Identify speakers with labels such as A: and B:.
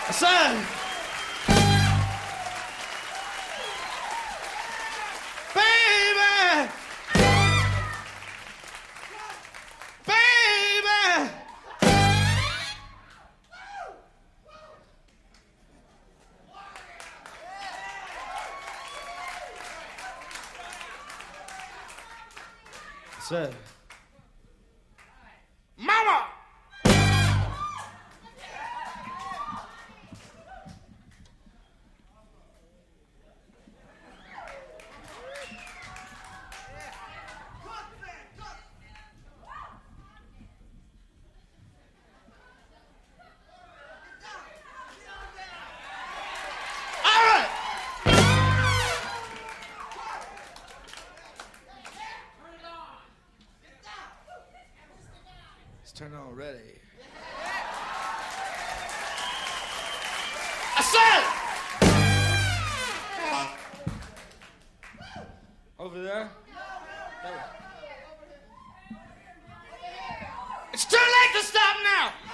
A: Son! Baby! Baby! Son. Mama! Turn on ready. I said! Over there? It's too late to stop now!